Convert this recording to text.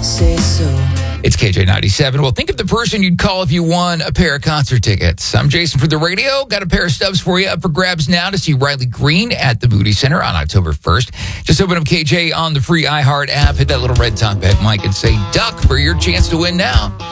say so. It's KJ97. Well, think of the person you'd call if you won a pair of concert tickets. I'm Jason for the radio. Got a pair of stubs for you up for grabs now to see Riley Green at the Moody Center on October 1st. Just open up KJ on the free iHeart app, hit that little red talkback mic and say duck for your chance to win now.